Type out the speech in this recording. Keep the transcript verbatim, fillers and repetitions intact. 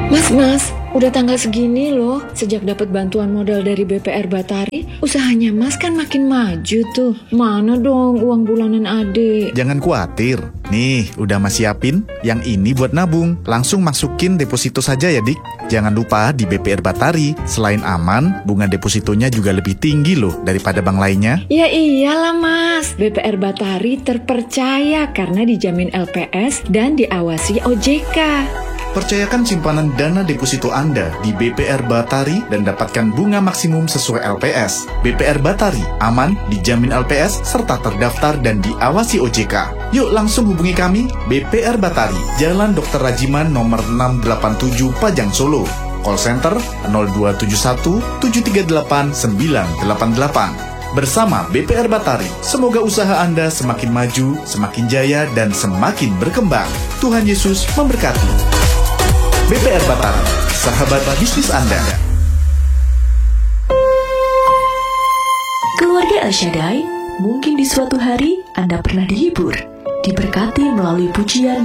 Mas, mas, udah tanggal segini loh. Sejak dapat bantuan modal dari B P R Batari, usahanya mas kan makin maju tuh. Mana dong uang bulanan adek? Jangan khawatir. Nih, udah mas siapin. Yang ini buat nabung. Langsung masukin deposito saja ya, Dik. Jangan lupa di B P R Batari, selain aman, bunga depositonya juga lebih tinggi loh daripada bank lainnya. Ya iyalah mas, B P R Batari terpercaya karena dijamin L P S dan diawasi O J K. Percayakan simpanan dana deposito Anda di B P R Batari dan dapatkan bunga maksimum sesuai L P S. B P R Batari, aman, dijamin L P S, serta terdaftar dan diawasi O J K. Yuk langsung hubungi kami, B P R Batari, Jalan Dokter Rajiman nomor enam delapan tujuh Pajang Solo. Call center nol dua tujuh satu tujuh tiga delapan sembilan delapan delapan. Bersama B P R Batari, semoga usaha Anda semakin maju, semakin jaya, dan semakin berkembang. Tuhan Yesus memberkati. B P R Batari, sahabat bisnis Anda. Keluarga El Shaddai, mungkin di suatu hari Anda pernah dihibur, diberkati melalui pujian